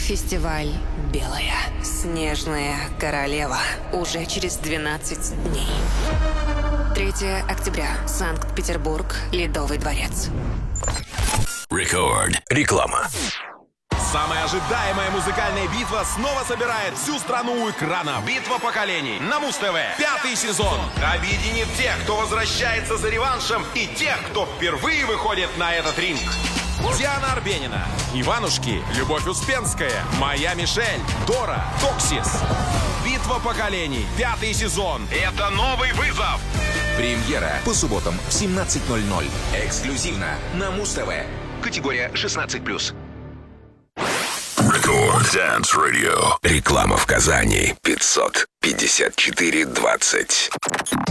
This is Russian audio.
Фестиваль «Белая. Снежная королева». Уже через 12 дней. 3 октября. Санкт-Петербург. Ледовый дворец. Рекорд. Реклама. Самая ожидаемая музыкальная битва снова собирает всю страну у экрана. Битва поколений на Муз-ТВ. 5-й сезон объединит тех, кто возвращается за реваншем, и тех, кто впервые выходит на этот ринг. Диана Арбенина, Иванушки, Любовь Успенская, Моя Мишель, Дора, Токсис. Битва поколений. 5-й сезон. Это новый вызов. Премьера по субботам в 17:00. Эксклюзивно на Муз-ТВ. Категория 16+. Рекорд Dance Radio. Реклама в Казани. 554-20.